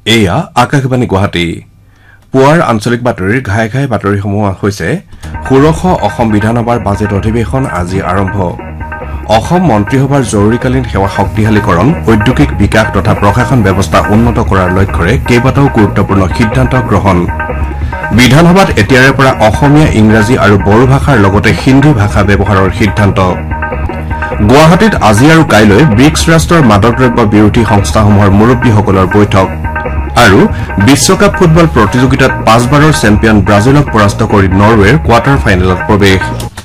এয়া আকাশবাণী গুৱাহাটী পুৱাৰ আঞ্চলিক বাতৰিৰ ঘাই ঘাই বাতৰিসমূহ হৈছে ষোড়শ অসম বিধানসভাৰ বাজেট অধিৱেশন আজি আৰম্ভ অসম মন্ত্ৰীসভাৰ জৰুৰীকালীন সেৱা শক্তিশালীকৰণ ঔদ্যোগিক বিকাশ তথা প্ৰশাসন ব্যৱস্থা উন্নত কৰাৰ লক্ষ্যৰে কেইবাটাও গুৰুত্বপূৰ্ণ সিদ্ধান্ত গ্ৰহণ বিধানসভাত এতিয়াৰে পৰা অসমীয়া ইংৰাজী আৰু বড়ো ভাষাৰ লগতে হিন্দী ভাষা ব্যৱহাৰৰ সিদ্ধান্ত গুৱাহাটীত আজি আৰু কাইলৈ ব্ৰিক্স ৰাষ্ট্ৰৰ মাদকদ্ৰব্য বিৰোধী সংস্থাসমূহৰ মুৰব্বীসকলৰ বৈঠক আৰু বিশ্বকাপ ফুটবল প্ৰতিযোগিতাত ৫ বাৰৰ চেম্পিয়ন ব্ৰাজিলক পৰাস্ত কৰি নৰৱেৰ কোৱাৰ্টাৰ ফাইনেলত প্ৰৱেশ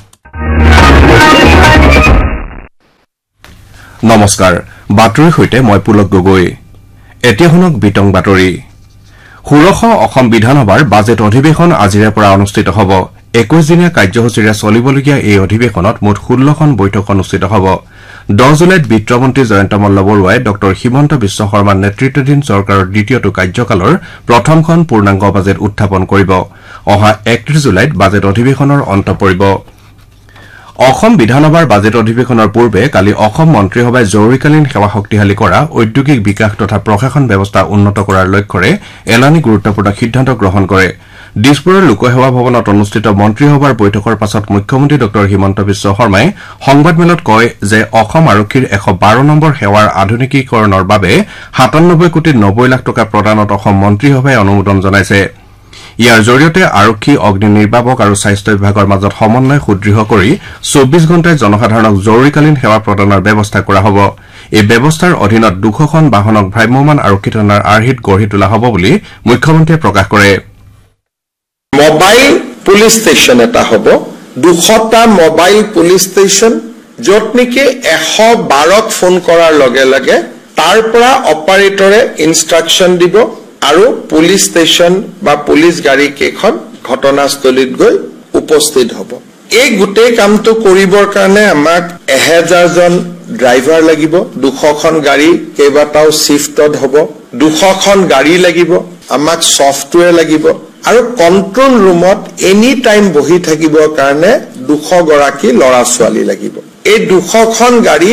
নমস্কাৰ বাতৰিৰ সৈতে মই পুলক গগৈ এতিয়া শুনক বিতং বাতৰি ষোড়শ অসম বিধানসভাৰ বাজেট অধিৱেশন আজিৰে পৰা অনুষ্ঠিত হ'ব ২১ দিনীয়া কাৰ্যসূচীৰে চলিবলগীয়া এই অধিৱেশনত মুঠ ১৬খন বৈঠক অনুষ্ঠিত হ'ব 10 জুলাইত বিত্তমন্ত্ৰী জয়ন্ত মল্ল বৰুৱাই ড হিমন্ত বিশ্ব শৰ্মাৰ নেতৃত্বাধীন চৰকাৰৰ দ্বিতীয়টো কাৰ্যকালৰ প্ৰথমখন পূৰ্ণাংগ বাজেট উত্থাপন কৰিব অহা ৩১ জুলাইত বাজেট অধিৱেশনৰ অন্ত পৰিব অসম বিধানসভাৰ বাজেট অধিৱেশনৰ পূৰ্বে কালি অসম মন্ত্ৰীসভাই জৰুৰীকালীন সেৱা শক্তিশালী কৰা ঔদ্যোগিক বিকাশ তথা প্ৰশাসন ব্যৱস্থা উন্নত কৰাৰ লক্ষ্যৰে এলানি গুৰুত্বপূৰ্ণ সিদ্ধান্ত গ্ৰহণ কৰে দিছপুৰৰ লোকসেৱা ভৱনত অনুষ্ঠিত মন্ত্ৰীসভাৰ বৈঠকৰ পাছত মুখ্যমন্ত্ৰী ড হিমন্ত বিশ্ব শৰ্মাই সংবাদমেলত কয় যে অসম আৰক্ষীৰ ১১২ নম্বৰ সেৱাৰ আধুনিকীকৰণৰ বাবে ৯৭ কোটি ৯০ লাখ টকা প্ৰদানত অসম মন্ত্ৰীসভাই অনুমোদন জনাইছে ইয়াৰ জৰিয়তে আৰক্ষী অগ্নি নিৰ্বাপক আৰু স্বাস্থ্য বিভাগৰ মাজত সমন্বয় সুদৃঢ় কৰি ২৪ ঘণ্টাই জনসাধাৰণক জৰুৰীকালীন সেৱা প্ৰদানৰ ব্যৱস্থা কৰা হ'ব এই ব্যৱস্থাৰ অধীনত ২০০খন বাহনক ভ্ৰাম্যমাণ আৰক্ষী থানাৰ আৰ্হিত গঢ়ি তোলা হ'ব বুলি মুখ্যমন্ত্ৰীয়ে প্ৰকাশ কৰে মোবাইল পুলিচ ষ্টেচন এটা হ'ব ২০০টা মোবাইল পুলিচ ষ্টেচন য'ত নেকি ১১২ত ফোন কৰাৰ লগে লগে তাৰ পৰা অপাৰেটৰে ইনষ্ট্ৰাকচন দিব আৰু পুলিচ ষ্টেচন বা পুলিচ গাড়ী কেইখন ঘটনাস্থলীত গৈ উপস্থিত হ'ব এই গোটেই কামটো কৰিবৰ কাৰণে আমাক ১০০০জন ড্ৰাইভাৰ লাগিব ২০০খন গাড়ী কেইবাটাও শিফটত হ'ব ২০০খন গাড়ী লাগিব আমাক ছফটৱেৰ লাগিব আৰু কন্ট্ৰোল ৰুমত এনি টাইম বহি থাকিবৰ কাৰণে ২০০ গৰাকী ল'ৰা ছোৱালী লাগিব এই ২০০খন গাড়ী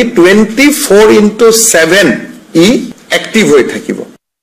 24/7 এক্টিভ হৈ থাকিব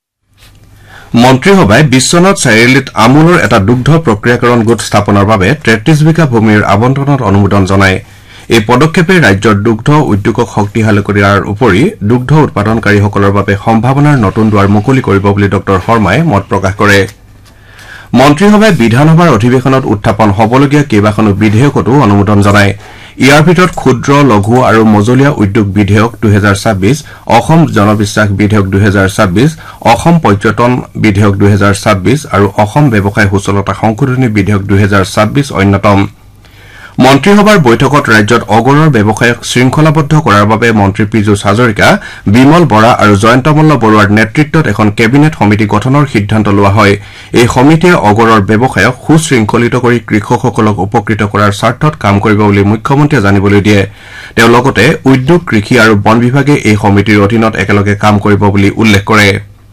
মন্ত্ৰীসভাই বিশ্বনাথ চাৰিআলিত আমুলৰ এটা দুগ্ধ প্ৰক্ৰিয়াকৰণ গোট স্থাপনৰ বাবে ৩৩ বিঘা ভূমিৰ আবণ্টনত অনুমোদন জনায় এই পদক্ষেপে ৰাজ্যৰ দুগ্ধ উদ্যোগক শক্তিশালী কৰাৰ উপৰি দুগ্ধ উৎপাদনকাৰীসকলৰ বাবে সম্ভাৱনাৰ নতুন দুৱাৰ মুকলি কৰিব বুলি ড শৰ্মাই মত প্ৰকাশ কৰে মন্ত্ৰীসভাই বিধানসভাৰ অধিৱেশনত উত্থাপন হ'বলগীয়া কেইবাখনো বিধেয়কতো অনুমোদন জনায় ইয়াৰ ভিতৰত ক্ষুদ্ৰ লঘু আৰু মজলীয়া উদ্যোগ বিধেয়ক ২০২৬ অসম জনবিশ্বাস বিধেয়ক ২০২৬ অসম পৰ্যটন বিধেয়ক ২০২৬ আৰু অসম ব্যৱসায় সুচলতা সংশোধনী বিধেয়ক ২০২৬ অন্যতম মন্ত্ৰীসভাৰ বৈঠকত ৰাজ্যত অগৰৰ ব্যৱসায়ক শৃংখলাবদ্ধ কৰাৰ বাবে মন্ত্ৰী পীযুষ হাজৰিকা বিমল বৰা আৰু জয়ন্ত মল্ল বৰুৱাৰ নেতৃত্বত এখন কেবিনেট সমিতি গঠনৰ সিদ্ধান্ত লোৱা হয় এই সমিতিয়ে অগৰৰ ব্যৱসায়ক সুশৃংখলিত কৰি কৃষকসকলক উপকৃত কৰাৰ স্বাৰ্থত কাম কৰিব বুলি মুখ্যমন্ত্ৰীয়ে জানিবলৈ দিয়ে তেওঁ লগতে উদ্যোগ কৃষি আৰু বন বিভাগে এই সমিতিৰ অধীনত একেলগে কাম কৰিব বুলি উল্লেখ কৰে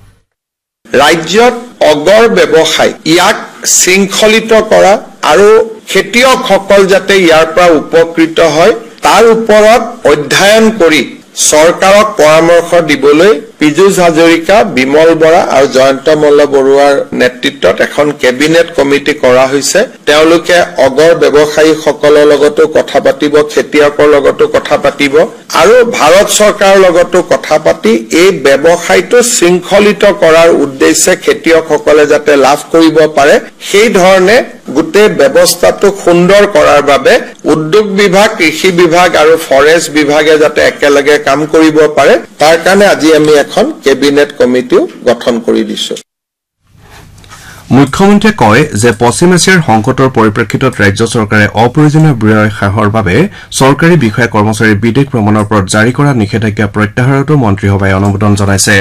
ৰাজ্যত অগৰ ব্যৱসায় ইয়াক শৃংখলিত কৰা আৰু খেতিয়কসকল যাতে ইয়াৰ পৰা উপকৃত হয় তাৰ ওপৰত অধ্যয়ন কৰি চৰকাৰক পৰামৰ্শ দিবলৈ পীযুষ হাজৰিকা বিমল বৰা আৰু জয়ন্ত মল্ল বৰুৱাৰ নেতৃত্বত এখন কেবিনেট কমিটি কৰা হৈছে তেওঁলোকে অগৰ ব্যৱসায়ীসকলৰ লগতো কথা পাতিব খেতিয়কৰ লগতো কথা পাতিব আৰু ভাৰত চৰকাৰৰ লগতো কথা পাতি এই ব্যৱসায়টো শৃংখলিত কৰাৰ উদ্দেশ্যে খেতিয়কসকলে যাতে লাভ কৰিব পাৰে সেই ধৰণে গোটেই ব্যৱস্থাটো সুন্দৰ কৰাৰ বাবে উদ্যোগ বিভাগ কৃষি বিভাগ আৰু ফৰেষ্ট বিভাগে যাতে একেলগে কাম কৰিব পাৰে তাৰ কাৰণে আজি আমি এখন কেবিনেট কমিটিও গঠন কৰি দিছো মুখ্যমন্ত্ৰীয়ে কয় যে পশ্চিম এছিয়াৰ সংকটৰ পৰিপ্ৰেক্ষিতত ৰাজ্য চৰকাৰে অপ্ৰয়োজনীয় ব্যয় হ্ৰাসৰ বাবে চৰকাৰী বিষয়া কৰ্মচাৰীৰ বিদেশ ভ্ৰমণৰ ওপৰত জাৰি কৰা নিষেধাজ্ঞা প্ৰত্যাহাৰতো মন্ত্ৰীসভাই অনুমোদন জনাইছে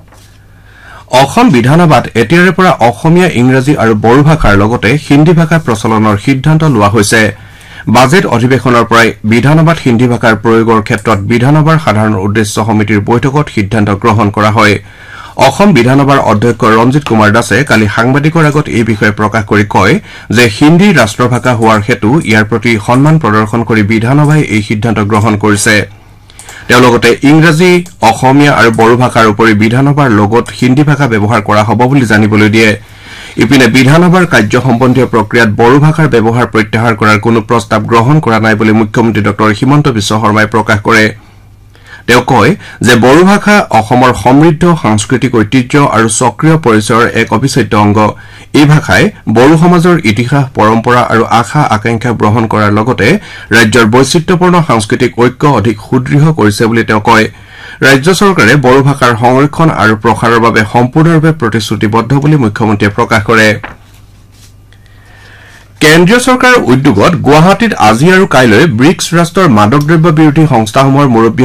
অসম বিধানসভাত এতিয়াৰে পৰা অসমীয়া ইংৰাজী আৰু বড়ো ভাষাৰ লগতে হিন্দী ভাষা প্ৰচলনৰ সিদ্ধান্ত লোৱা হৈছে বাজেট অধিৱেশনৰ পৰাই বিধানসভাত হিন্দী ভাষাৰ প্ৰয়োগৰ ক্ষেত্ৰত বিধানসভাৰ সাধাৰণ উদ্দেশ্য সমিতিৰ বৈঠকত সিদ্ধান্ত গ্ৰহণ কৰা হয় অসম বিধানসভাৰ অধ্যক্ষ ৰঞ্জিত কুমাৰ দাসে কালি সাংবাদিকৰ আগত এই বিষয়ে প্ৰকাশ কৰি কয় যে হিন্দী ৰাষ্ট্ৰভাষা হোৱাৰ হেতু ইয়াৰ প্ৰতি সন্মান প্ৰদৰ্শন কৰি বিধানসভাই এই সিদ্ধান্ত গ্ৰহণ কৰিছে তেওঁ লগতে ইংৰাজী অসমীয়া আৰু বড়ো ভাষাৰ উপৰি বিধানসভাৰ লগত হিন্দী ভাষা ব্যৱহাৰ কৰা হ'ব বুলি জানিবলৈ দিয়ে ইপিনে বিধানসভাৰ কাৰ্য সম্বন্ধীয় প্ৰক্ৰিয়াত বড়ো ভাষাৰ ব্যৱহাৰ প্ৰত্যাহাৰ কৰাৰ কোনো প্ৰস্তাৱ গ্ৰহণ কৰা নাই বুলি মুখ্যমন্ত্ৰী ডঃ হিমন্ত বিশ্ব শৰ্মাই প্ৰকাশ কৰে তেওঁ কয় যে বড়ো ভাষা অসমৰ সমৃদ্ধ সাংস্কৃতিক ঐতিহ্য আৰু সক্ৰিয় পৰিচয়ৰ এক অবিচ্ছেদ্য অংগ এই ভাষাই বড়ো সমাজৰ ইতিহাস পৰম্পৰা আৰু আশা আকাংক্ষা গ্ৰহণ কৰাৰ লগতে ৰাজ্যৰ বৈচিত্ৰ্যপূৰ্ণ সাংস্কৃতিক ঐক্য অধিক সুদৃঢ় কৰিছে বুলি তেওঁ কয় ৰাজ্য চৰকাৰে বড়ো ভাষাৰ সংৰক্ষণ আৰু প্ৰসাৰৰ বাবে সম্পূৰ্ণৰূপে প্ৰতিশ্ৰুতিবদ্ধ বুলি মুখ্যমন্ত্ৰীয়ে প্ৰকাশ কৰে কেন্দ্ৰীয় চৰকাৰৰ উদ্যোগত গুৱাহাটীত আজি আৰু কাইলৈ ব্ৰিক্স ৰাষ্ট্ৰৰ মাদক দ্ৰব্য বিৰোধী সংস্থাসমূহৰ মুৰব্বী